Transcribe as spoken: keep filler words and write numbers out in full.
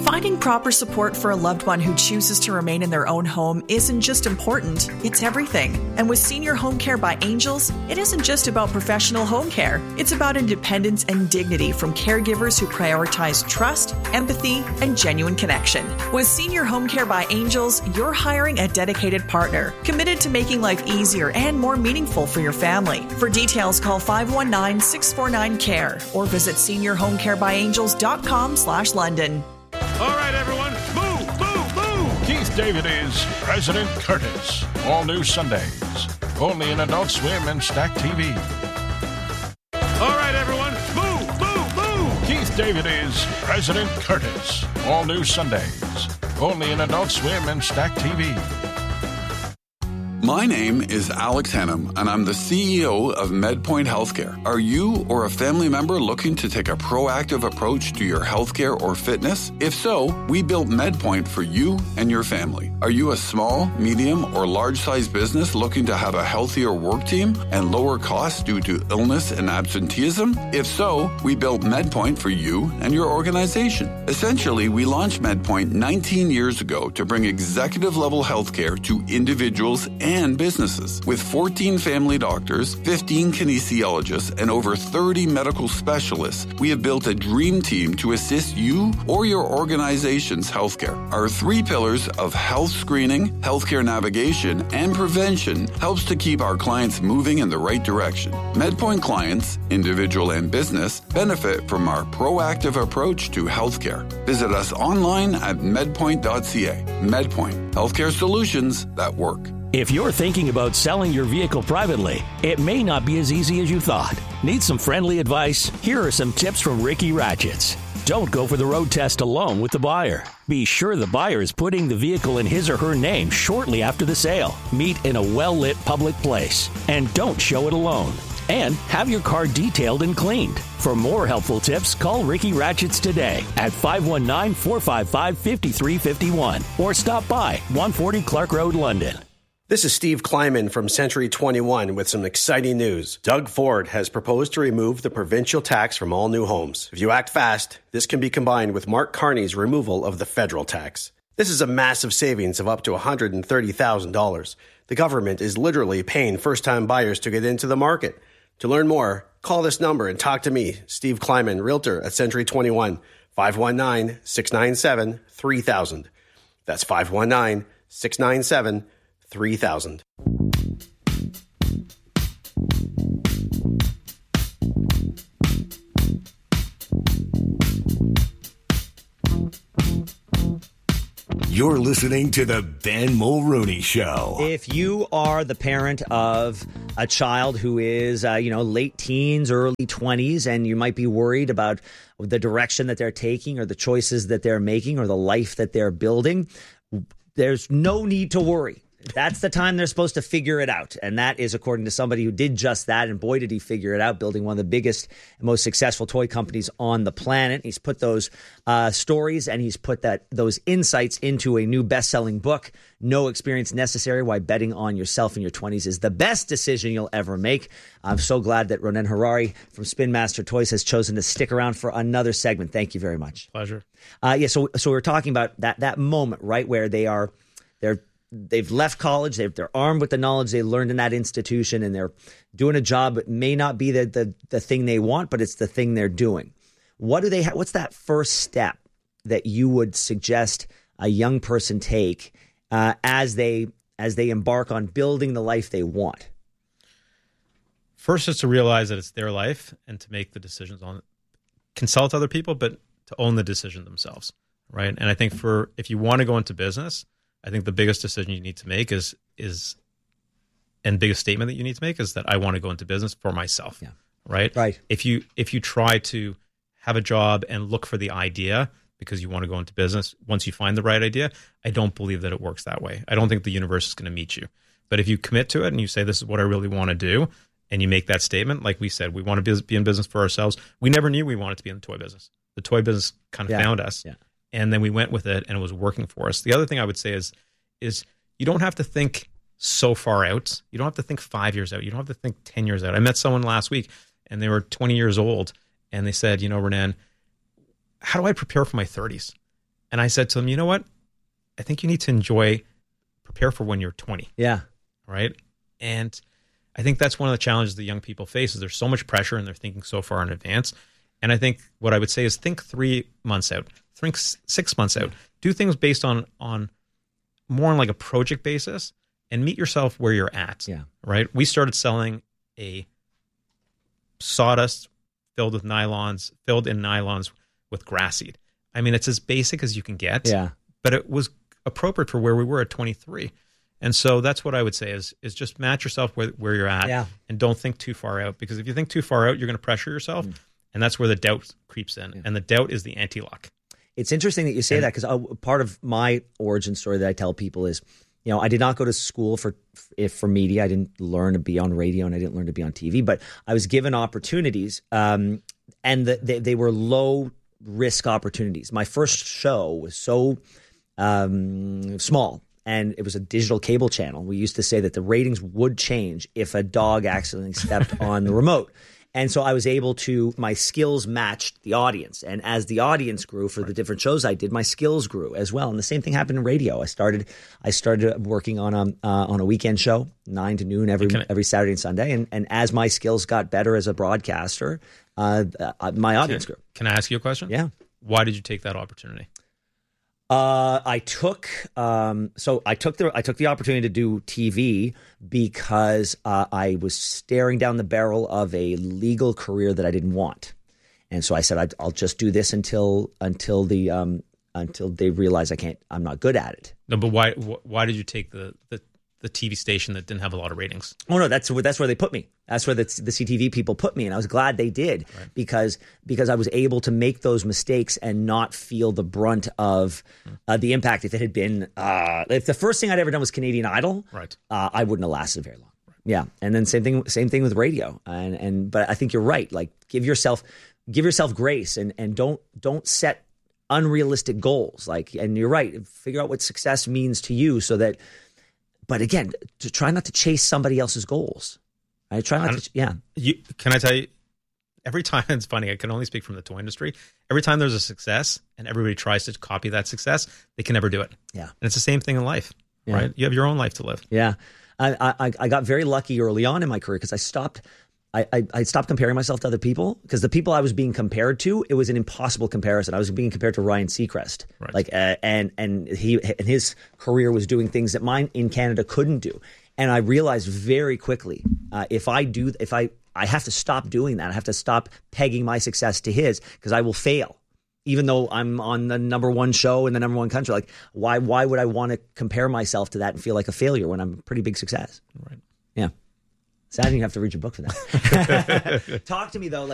Finding proper support for a loved one who chooses to remain in their own home isn't just important, it's everything. And with Senior Home Care by Angels, it isn't just about professional home care. It's about independence and dignity from caregivers who prioritize trust, empathy, and genuine connection. With Senior Home Care by Angels, you're hiring a dedicated partner, committed to making life easier and more meaningful for your family. For details, call five one nine, six four nine, C A R E or visit senior home care by angels dot com slash London. All right, everyone, move, move, move! Keith David is President Curtis. All new Sundays. Only in Adult Swim and Stack T V. All right, everyone, move, move, move! Keith David is President Curtis. All new Sundays. Only in Adult Swim and Stack T V. My name is Alex Hannum, and I'm the C E O of MedPoint Healthcare. Are you or a family member looking to take a proactive approach to your healthcare or fitness? If so, we built MedPoint for you and your family. Are you a small, medium, or large-sized business looking to have a healthier work team and lower costs due to illness and absenteeism? If so, we built MedPoint for you and your organization. Essentially, we launched MedPoint nineteen years ago to bring executive-level healthcare to individuals and and businesses. With fourteen family doctors, fifteen kinesiologists, and over thirty medical specialists, we have built a dream team to assist you or your organization's healthcare. Our three pillars of health screening, healthcare navigation, and prevention helps to keep our clients moving in the right direction. MedPoint clients, individual and business, benefit from our proactive approach to healthcare. Visit us online at medpoint dot c a. MedPoint, healthcare solutions that work. If you're thinking about selling your vehicle privately, it may not be as easy as you thought. Need some friendly advice? Here are some tips from Ricky Ratchets. Don't go for the road test alone with the buyer. Be sure the buyer is putting the vehicle in his or her name shortly after the sale. Meet in a well-lit public place. And don't show it alone. And have your car detailed and cleaned. For more helpful tips, call Ricky Ratchets today at five one nine, four five five, five three five one or stop by one forty Clark Road, London. This is Steve Kleiman from Century twenty-one with some exciting news. Doug Ford has proposed to remove the provincial tax from all new homes. If you act fast, this can be combined with Mark Carney's removal of the federal tax. This is a massive savings of up to one hundred thirty thousand dollars. The government is literally paying first-time buyers to get into the market. To learn more, call this number and talk to me, Steve Kleiman, Realtor at Century twenty-one, five one nine, six nine seven, three thousand. That's five one nine, six nine seven, three thousand. You're listening to the Ben Mulrooney Show. If you are the parent of a child who is, uh, you know, late teens, early twenties, and you might be worried about the direction that they're taking or the choices that they're making or the life that they're building, there's no need to worry. That's the time they're supposed to figure it out. And that is according to somebody who did just that. And boy, did he figure it out, building one of the biggest and most successful toy companies on the planet. He's put those uh, stories and he's put that those insights into a new best-selling book, No Experience Necessary, Why Betting on Yourself in Your twenties is the best decision you'll ever make. I'm so glad that Ronen Harari from Spin Master Toys has chosen to stick around for another segment. Thank you very much. Pleasure. Uh, yeah, so so we're talking about that that moment, right, where they are they're They've left college. They've, they're armed with the knowledge they learned in that institution, and they're doing a job that may not be the, the the thing they want, but it's the thing they're doing. What do they? Ha- what's that first step that you would suggest a young person take uh, as they as they embark on building the life they want? First is to realize that it's their life and to make the decisions on it. Consult other people, but to own the decision themselves, right? And I think for if you want to go into business, I think the biggest decision you need to make is, is, and biggest statement that you need to make is that I want to go into business for myself, yeah. right? Right. If you, if you try to have a job and look for the idea because you want to go into business, once you find the right idea, I don't believe that it works that way. I don't think the universe is going to meet you. But if you commit to it and you say, this is what I really want to do, and you make that statement, like we said, we want to be in business for ourselves. We never knew we wanted to be in the toy business. The toy business kind of yeah. found us. Yeah. And then we went with it and it was working for us. The other thing I would say is, is you don't have to think so far out. You don't have to think five years out. You don't have to think ten years out. I met someone last week and they were twenty years old and they said, you know, Ronen, how do I prepare for my thirties? And I said to him, you know what? I think you need to enjoy, prepare for when you're twenty. Yeah. Right? And I think that's one of the challenges the young people face is there's so much pressure and they're thinking so far in advance. And I think what I would say is think three months out, think six months out. Do things based on on more on like a project basis and meet yourself where you're at. Yeah. Right? We started selling a sawdust filled with nylons, filled in nylons with grass seed. I mean, it's as basic as you can get. Yeah. But it was appropriate for where we were at twenty-three. And so that's what I would say is is just match yourself where, where you're at yeah. and don't think too far out. Because if you think too far out, you're going to pressure yourself. Mm. And that's where the doubt creeps in. Yeah. And the doubt is the anti-lock. it's interesting that you say and, that, because part of my origin story that I tell people is, you know, I did not go to school for if for media. I didn't learn to be on radio and I didn't learn to be on T V, but I was given opportunities, um, and the, they, they were low risk opportunities. My first show was so um, small, and it was a digital cable channel. We used to say that the ratings would change if a dog accidentally stepped on the remote. And so I was able to, my skills matched the audience. And as the audience grew for right. the different shows I did, my skills grew as well. And the same thing happened in radio. I started I started working on a, uh, on a weekend show, nine to noon every I, every Saturday and Sunday. And, and as my skills got better as a broadcaster, uh, uh, my audience can, grew. Can I ask you a question? Yeah. Why did you take that opportunity? Uh, I took um, so I took the I took the opportunity to do T V because uh, I was staring down the barrel of a legal career that I didn't want, and so I said I'd, I'll just do this until until the um, until they realize I can't I'm not good at it. No, but why why did you take the the, the T V station that didn't have a lot of ratings? Oh no, that's where that's where they put me. That's where the, the C T V people put me, and I was glad they did right. because because I was able to make those mistakes and not feel the brunt of uh, the impact. If it had been, uh, if the first thing I'd ever done was Canadian Idol, right. uh, I wouldn't have lasted very long. Right. Yeah, and then same thing, same thing with radio. And and but I think you're right. Like give yourself give yourself grace and and don't don't set unrealistic goals. Like and you're right. Figure out what success means to you, so that. But again, to try not to chase somebody else's goals. I try not to, yeah. You, can I tell you, every time, it's funny, I can only speak from the toy industry. Every time there's a success and everybody tries to copy that success, they can never do it. Yeah. And it's the same thing in life, yeah. right? You have your own life to live. Yeah. I, I, I got very lucky early on in my career because I stopped, I, I, I stopped comparing myself to other people, because the people I was being compared to, it was an impossible comparison. I was being compared to Ryan Seacrest, right. like, uh, and and he and his career was doing things that mine in Canada couldn't do. And I realized very quickly, uh, if I do, if I, I have to stop doing that. I have to stop pegging my success to his, because I will fail, even though I'm on the number one show in the number one country. Like, why, why would I want to compare myself to that and feel like a failure when I'm a pretty big success? Right. Yeah. Sad you have to read your book for that. Talk to me though. Like,